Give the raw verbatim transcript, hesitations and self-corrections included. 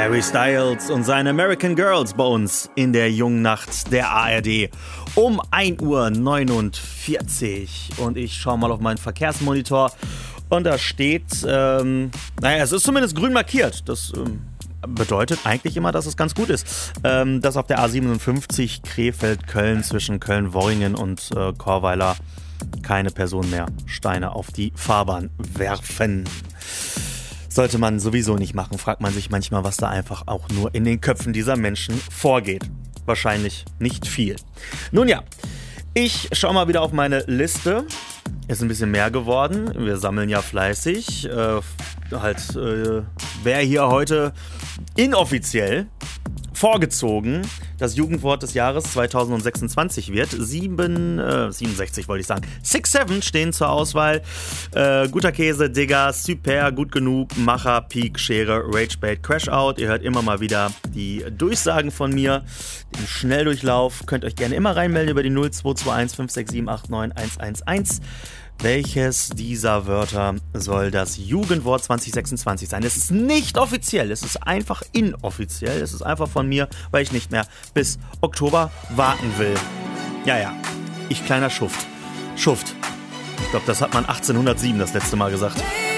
Harry Styles und seine American Girls bei uns in der jungen Nacht der A R D um ein Uhr neunundvierzig. Und ich schaue mal auf meinen Verkehrsmonitor und da steht, ähm, naja, es ist zumindest grün markiert. Das ähm, bedeutet eigentlich immer, dass es ganz gut ist. Ähm, dass auf der A siebenundfünfzig Krefeld-Köln zwischen Köln-Worringen und äh, Chorweiler keine Person mehr Steine auf die Fahrbahn werfen. Sollte man sowieso nicht machen, fragt man sich manchmal, was da einfach auch nur in den Köpfen dieser Menschen vorgeht. Wahrscheinlich nicht viel. Nun ja, ich schaue mal wieder auf meine Liste. Ist ein bisschen mehr geworden. Wir sammeln ja fleißig. Äh, halt, äh, wer hier heute inoffiziell vorgezogen das Jugendwort des Jahres zweitausendsechsundzwanzig wird. Sieben, äh, siebenundsechzig wollte ich sagen. Six, Seven stehen zur Auswahl. Äh, guter Käse, Digger, Super, Gut genug, Macher, Peak, Schere, Ragebait, Crashout. Ihr hört immer mal wieder die Durchsagen von mir. Den Schnelldurchlauf. Könnt euch gerne immer reinmelden über die null zwei zwei eins fünf sechs sieben acht neun eins eins eins. Welches dieser Wörter soll das Jugendwort zwanzig sechsundzwanzig sein? Es ist nicht offiziell, es ist einfach inoffiziell. Es ist einfach von mir, weil ich nicht mehr bis Oktober warten will. Ja, ja, ich kleiner Schuft. Schuft. Ich glaube, das hat man achtzehnhundertsieben das letzte Mal gesagt.